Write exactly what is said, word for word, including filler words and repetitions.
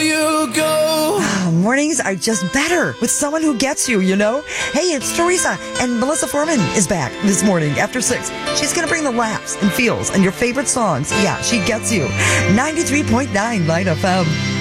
you go. Mornings are just better with someone who gets you, you know? Hey, it's Teresa, and Melissa Foreman is back this morning after six. She's going to bring the laughs and feels and your favorite songs. Yeah, she gets you. ninety-three point nine Light F M.